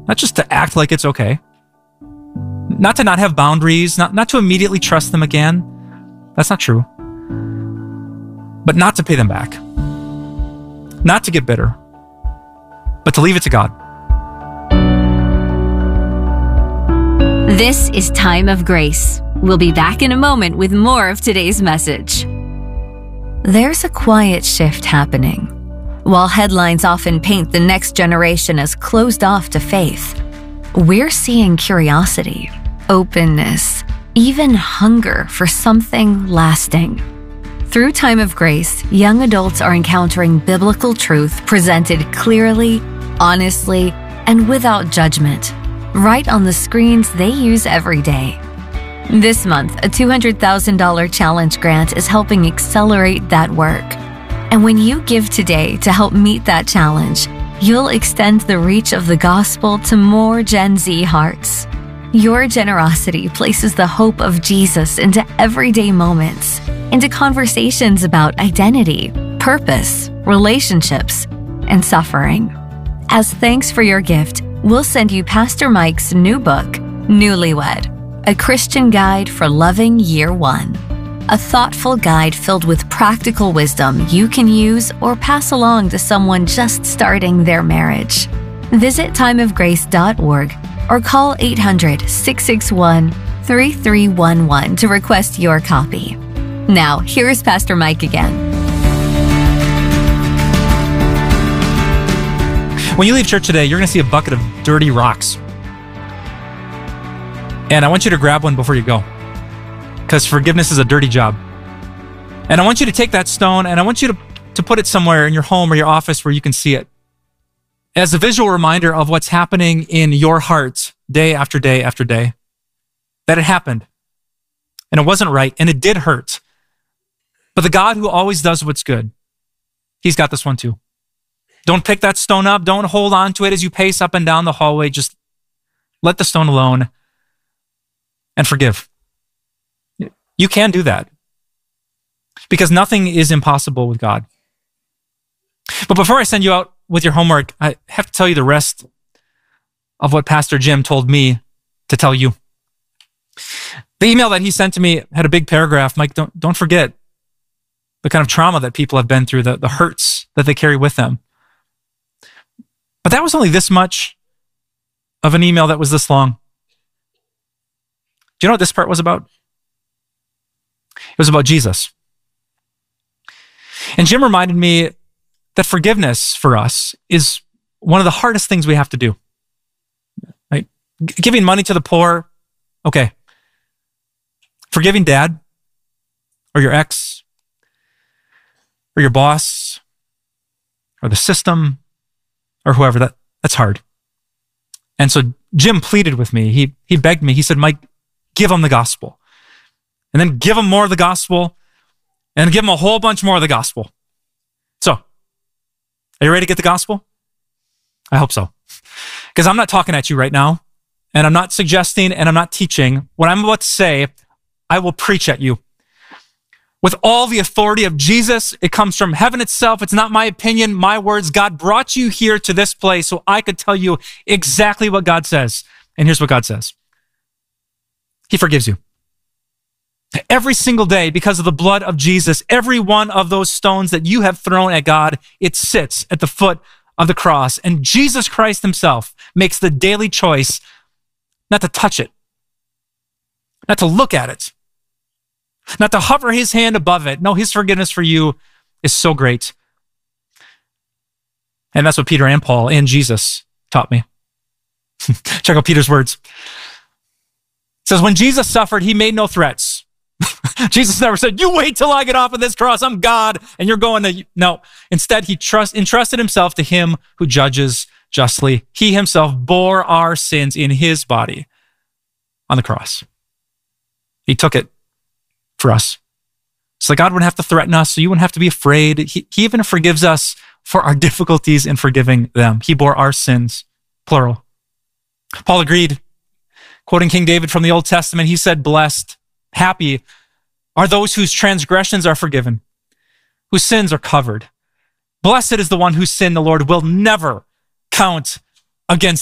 Not just to act like it's okay. Not to not have boundaries, not to immediately trust them again. That's not true. But not to pay them back. Not to get bitter. But to leave it to God. This is Time of Grace. We'll be back in a moment with more of today's message. There's a quiet shift happening. While headlines often paint the next generation as closed off to faith, we're seeing curiosity, openness, even hunger for something lasting. Through Time of Grace, young adults are encountering biblical truth presented clearly, honestly, and without judgment, right on the screens they use every day. This month, a $200,000 challenge grant is helping accelerate that work. And when you give today to help meet that challenge, you'll extend the reach of the gospel to more Gen Z hearts. Your generosity places the hope of Jesus into everyday moments, into conversations about identity, purpose, relationships, and suffering. As thanks for your gift, we'll send you Pastor Mike's new book, Newlywed, a Christian guide for loving year one. A thoughtful guide filled with practical wisdom you can use or pass along to someone just starting their marriage. Visit timeofgrace.org or call 800-661-3311 to request your copy. Now, here's Pastor Mike again. When you leave church today, you're going to see a bucket of dirty rocks. And I want you to grab one before you go, because forgiveness is a dirty job. And I want you to take that stone and I want you to put it somewhere in your home or your office where you can see it, as a visual reminder of what's happening in your heart day after day after day. That it happened, and it wasn't right, and it did hurt. But the God who always does what's good, he's got this one too. Don't pick that stone up. Don't hold on to it as you pace up and down the hallway. Just let the stone alone and forgive. You can do that, because nothing is impossible with God. But before I send you out with your homework, I have to tell you the rest of what Pastor Jim told me to tell you. The email that he sent to me had a big paragraph. Mike, don't forget the kind of trauma that people have been through, the hurts that they carry with them. But that was only this much of an email that was this long. Do you know what this part was about? It was about Jesus. And Jim reminded me that forgiveness for us is one of the hardest things we have to do. Right? Giving money to the poor, okay. Forgiving dad, or your ex, or your boss, or the system, or whoever, that's hard. And so Jim pleaded with me. He begged me. He said, Mike, give them the gospel. And then give them more of the gospel, and give them a whole bunch more of the gospel. So, are you ready to get the gospel? I hope so. Because I'm not talking at you right now, and I'm not suggesting, and I'm not teaching. What I'm about to say, I will preach at you. With all the authority of Jesus, it comes from heaven itself. It's not my opinion, my words. God brought you here to this place so I could tell you exactly what God says. And here's what God says. He forgives you. Every single day, because of the blood of Jesus, every one of those stones that you have thrown at God, it sits at the foot of the cross. And Jesus Christ himself makes the daily choice not to touch it, not to look at it, not to hover his hand above it. No, his forgiveness for you is so great. And that's what Peter and Paul and Jesus taught me. Check out Peter's words. It says, when Jesus suffered, he made no threats. Jesus never said, you wait till I get off of this cross. I'm God, and you're going to... No. Instead, he entrusted himself to him who judges justly. He himself bore our sins in his body on the cross. He took it for us. So God wouldn't have to threaten us, so you wouldn't have to be afraid. He even forgives us for our difficulties in forgiving them. He bore our sins, plural. Paul agreed. Quoting King David from the Old Testament, he said, blessed, happy are those whose transgressions are forgiven, whose sins are covered. Blessed is the one whose sin the Lord will never count against